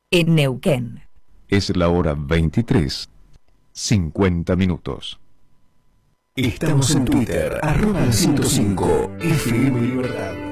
en Neuquén. Es la hora 23:50. Estamos en Twitter, @105 FM Libertad.